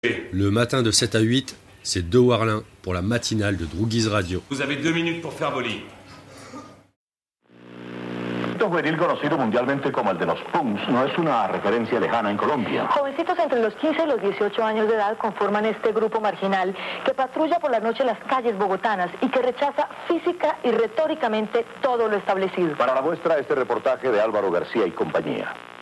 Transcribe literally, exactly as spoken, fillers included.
Le matin de sept à huit, c'est De Warlin pour la matinale de Droogies Radio. Vous avez deux minutes pour faire vos lits. Un juvenil conocido mundialmente como el de los punks no es una referencia lejana en Colombia. Jovencitos entre los quince y los dieciocho años de edad conforman este grupo marginal que patrulla por la noche las calles bogotanas y que rechaza física y retóricamente todo lo establecido. Para la muestra, este reportaje de Álvaro García y compañía.